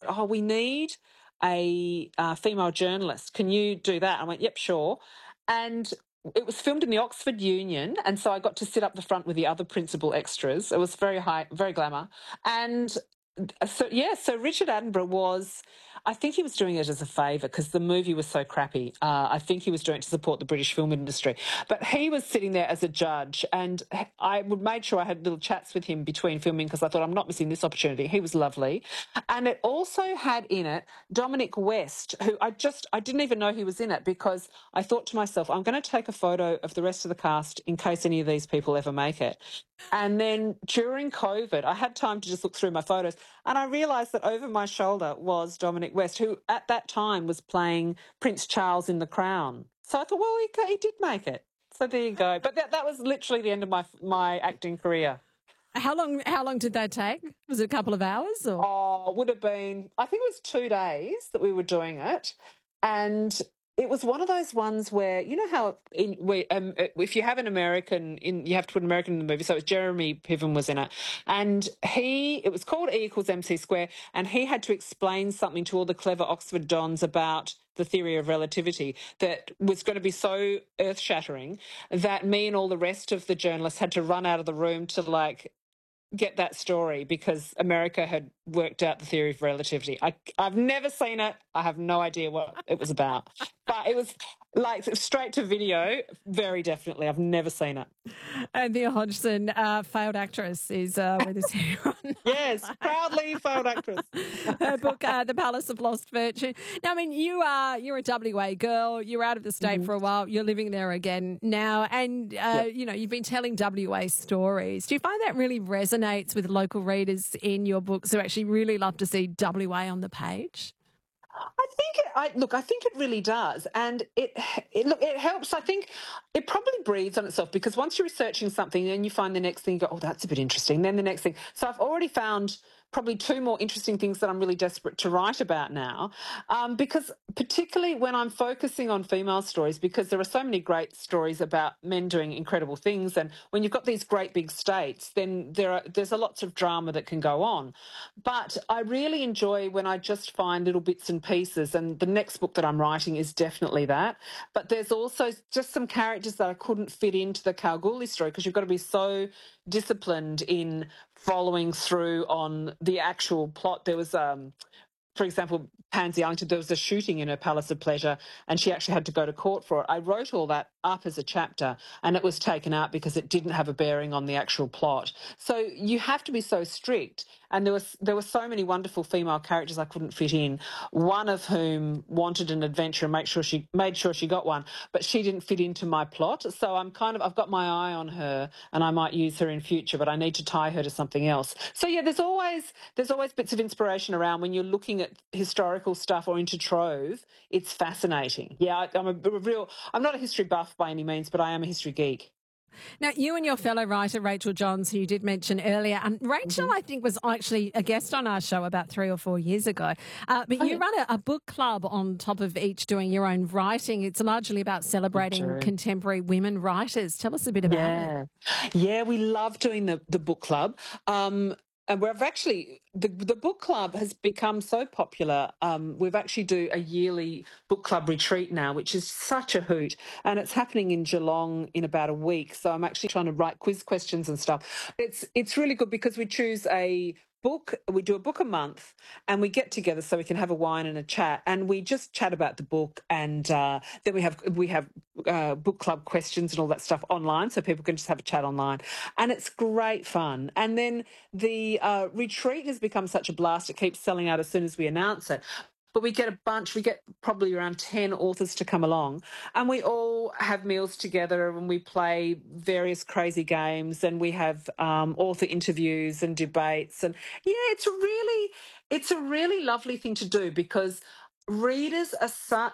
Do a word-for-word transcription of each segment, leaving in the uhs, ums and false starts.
oh, we need a uh, female journalist. Can you do that? I went, yep, sure. And it was filmed in the Oxford Union, and so I got to sit up the front with the other principal extras. It was very high, very glamour. And so, yeah, so Richard Attenborough was, I think he was doing it as a favour because the movie was so crappy. Uh, I think he was doing it to support the British film industry. But he was sitting there as a judge, and I would made sure I had little chats with him between filming because I thought, I'm not missing this opportunity. He was lovely. And it also had in it Dominic West, who I just, I didn't even know he was in it because I thought to myself, I'm going to take a photo of the rest of the cast in case any of these people ever make it. And then during COVID, I had time to just look through my photos and I realised that over my shoulder was Dominic West, who at that time was playing Prince Charles in The Crown. So I thought, well, he, he did make it. So there you go. But that, that was literally the end of my my acting career. How long How long did that take? Was it a couple of hours? Or? Oh, it would have been, I think it was two days that we were doing it. And it was one of those ones where, you know how in, we, um, if you have an American, in, you have to put an American in the movie. So it was Jeremy Piven was in it. And he, it was called E equals M C square. And he had to explain something to all the clever Oxford dons about the theory of relativity that was going to be so earth-shattering that me and all the rest of the journalists had to run out of the room to like get that story because America had worked out the theory of relativity. I, I've never seen it. I have no idea what it was about. But it was like straight to video, very definitely. I've never seen it. Anthea Hodgson, uh, failed actress, is uh, with us here on Yes, proudly failed actress. her book, uh, The Palace of Lost Virtue. Now, I mean, you are you're a W A girl. You're out of the state mm-hmm. for a while. You're living there again now, and uh, yep. you know you've been telling W A stories. Do you find that really resonates with local readers in your books who actually really love to see W A on the page? I think it, I look. I think it really does, and it, it look. It helps. I think it probably breathes on itself because once you're researching something, then you find the next thing. You go, oh, that's a bit interesting. Then the next thing. So I've already found probably two more interesting things that I'm really desperate to write about now, um, because particularly when I'm focusing on female stories, because there are so many great stories about men doing incredible things, and when you've got these great big states, then there are there's a lots of drama that can go on. But I really enjoy when I just find little bits and pieces, and the next book that I'm writing is definitely that. But there's also just some characters that I couldn't fit into the Kalgoorlie story because you've got to be so disciplined in following through on the actual plot. There was, um, for example, Pansy Arlington, there was a shooting in her Palace of Pleasure and she actually had to go to court for it. I wrote all that up as a chapter and it was taken out because it didn't have a bearing on the actual plot. So you have to be so strict. And there was there were so many wonderful female characters I couldn't fit in, one of whom wanted an adventure and make sure she made sure she got one, but she didn't fit into my plot. So I'm kind of I've got my eye on her and I might use her in future, but I need to tie her to something else. So yeah, there's always there's always bits of inspiration around when you're looking at historical stuff or into trove. It's fascinating. Yeah, I, I'm a real I'm not a history buff by any means, but I am a history geek. Now, you and your fellow writer, Rachel Johns, who you did mention earlier, and Rachel, mm-hmm. I think, was actually a guest on our show about three or four years ago. Uh, but oh, you yeah. run a, a book club on top of each doing your own writing. It's largely about celebrating True. contemporary women writers. Tell us a bit about yeah. it. Yeah, we love doing the, the book club. Um, And we've actually, the, the book club has become so popular. Um, we've actually do a yearly book club retreat now, which is such a hoot. And it's happening in Geelong in about a week. So I'm actually trying to write quiz questions and stuff. It's it's really good because we choose a book, we do a book a month and we get together so we can have a wine and a chat and we just chat about the book and uh, then we have we have uh, book club questions and all that stuff online so people can just have a chat online and it's great fun. And then the uh, retreat has become such a blast, it keeps selling out as soon as we announce it. But we get a bunch, we get probably around ten authors to come along and we all have meals together and we play various crazy games and we have um, author interviews and debates. And yeah, it's really, it's a really lovely thing to do because readers are such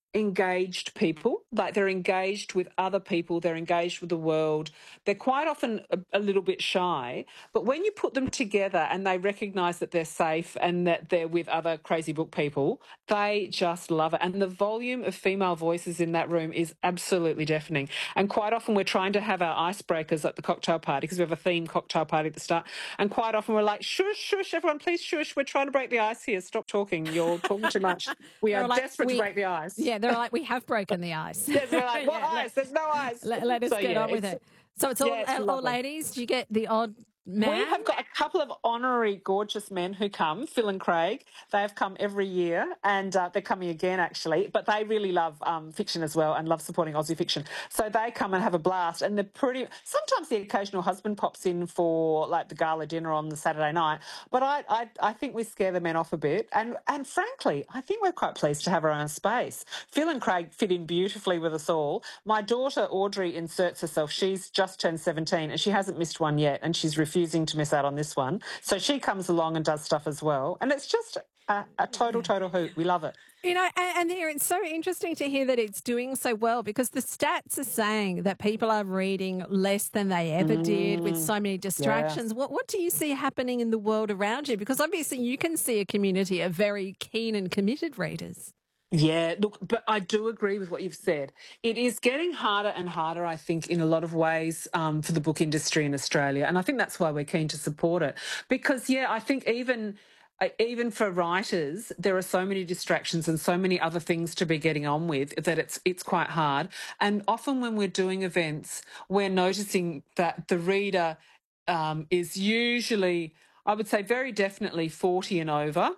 engaged people, like they're engaged with other people, they're engaged with the world. They're quite often a, a little bit shy, but when you put them together and they recognise that they're safe and that they're with other crazy book people, they just love it. And the volume of female voices in that room is absolutely deafening. And quite often we're trying to have our icebreakers at the cocktail party, because we have a theme cocktail party at the start, and quite often we're like, shush, shush, everyone, please shush, we're trying to break the ice here, stop talking, you're talking too much. We are like, desperate we, to break the ice. Yeah, they're like, we have broken the ice. Yes, we're like, what yeah, ice? let, There's no ice. Let, let us so, get yeah, on with it. So it's all, yeah, it's all lovely. ladies. Do you get the odd man? We have got a couple of honorary gorgeous men who come, Phil and Craig. They have come every year, and uh, they're coming again, actually. But they really love um, fiction as well and love supporting Aussie fiction. So they come and have a blast, and they're pretty... Sometimes the occasional husband pops in for, like, the gala dinner on the Saturday night. But I, I, I think we scare the men off a bit. And, and frankly, I think we're quite pleased to have our own space. Phil and Craig fit in beautifully with us all. My daughter, Audrey, inserts herself. She's just turned seventeen, and she hasn't missed one yet, and she's refusing to miss out on this one. So she comes along and does stuff as well. And it's just a, a total, total hoot. We love it. You know, and, and there, it's so interesting to hear that it's doing so well, because the stats are saying that people are reading less than they ever mm, did, with so many distractions. Yeah. What, what do you see happening in the world around you? Because obviously you can see a community of very keen and committed readers. Yeah, look, but I do agree with what you've said. It is getting harder and harder, I think, in a lot of ways um, for the book industry in Australia. And I think that's why we're keen to support it. Because, yeah, I think even... even for writers, there are so many distractions and so many other things to be getting on with that it's it's quite hard. And often when we're doing events, we're noticing that the reader um, is usually, I would say very definitely forty and over.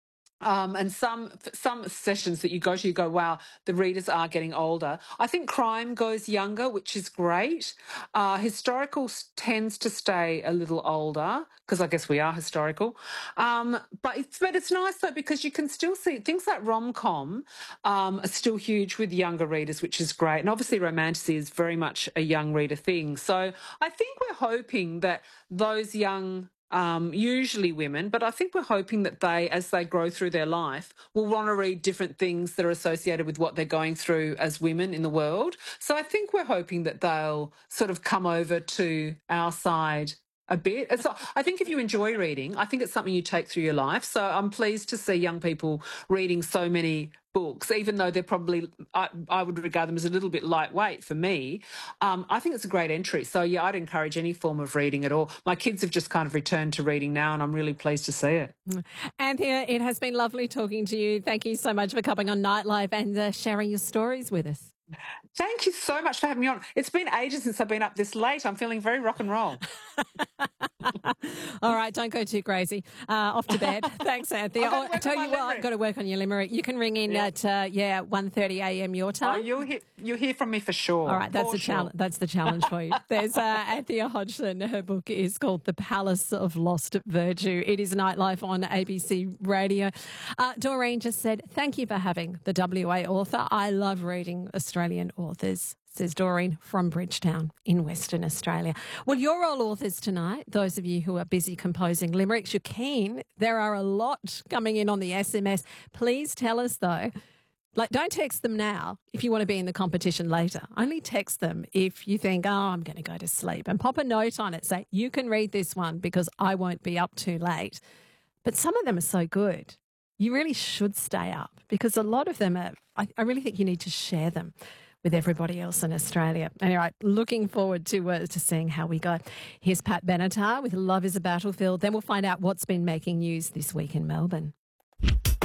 Um, and some some sessions that you go to, you go, wow, the readers are getting older. I think crime goes younger, which is great. Uh, historical tends to stay a little older, because I guess we are historical. Um, but it's but it's nice though, because you can still see things like rom-com um, are still huge with younger readers, which is great. And obviously romantasy is very much a young reader thing. So I think we're hoping that those young Um, usually women, but I think we're hoping that they, as they grow through their life, will want to read different things that are associated with what they're going through as women in the world. So I think we're hoping that they'll sort of come over to our side a bit. So I think if you enjoy reading, I think it's something you take through your life. So I'm pleased to see young people reading so many books, even though they're probably, I, I would regard them as a little bit lightweight for me. Um, I think it's a great entry. So, yeah, I'd encourage any form of reading at all. My kids have just kind of returned to reading now, and I'm really pleased to see it. Anthea, it has been lovely talking to you. Thank you so much for coming on Nightlife and uh, sharing your stories with us. Thank you so much for having me on. It's been ages since I've been up this late. I'm feeling very rock and roll. All right, don't go too crazy. Uh, off to bed. Thanks, Anthea. Oh, I tell you what, I've got to work on your limerick. You can ring in yeah. at uh, yeah one thirty a m your time. Oh, you'll hear you'll hear from me for sure. All right, that's for the sure. challenge. That's the challenge for you. There's uh, Anthea Hodgson. Her book is called The Palace of Lost Virtue. It is Nightlife on A B C Radio. Uh, Doreen just said, "Thank you for having the W A author. I love reading Australian authors." Says Doreen from Bridgetown in Western Australia. Well, you're all authors tonight, those of you who are busy composing limericks. You're keen. There are a lot coming in on the S M S. Please tell us, though, like, don't text them now if you want to be in the competition later. Only text them if you think, oh, I'm going to go to sleep, and pop a note on it. Say, you can read this one because I won't be up too late. But some of them are so good. You really should stay up, because a lot of them are, I, I really think you need to share them with everybody else in Australia. Anyway, looking forward to uh, to seeing how we go. Here's Pat Benatar with Love is a Battlefield. Then we'll find out what's been making news this week in Melbourne.